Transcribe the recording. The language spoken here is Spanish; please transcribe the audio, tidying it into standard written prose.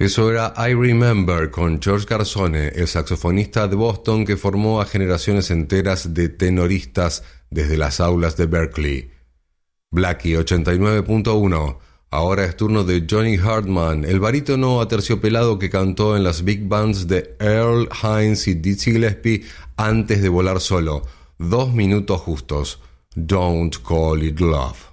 Eso era I Remember con George Garzone, el saxofonista de Boston que formó a generaciones enteras de tenoristas desde las aulas de Berkeley. Blackie 89.1. Ahora es turno de Johnny Hartman, el barítono aterciopelado que cantó en las big bands de Earl Hines y Dizzy Gillespie antes de volar solo. 2 minutos justos. Don't call it love.